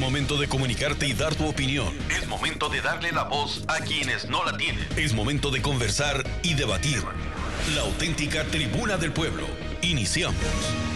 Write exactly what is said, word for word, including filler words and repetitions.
momento de comunicarte y dar tu opinión. Es momento de darle la voz a quienes no la tienen. Es momento de conversar y debatir. La auténtica Tribuna del Pueblo. Iniciamos.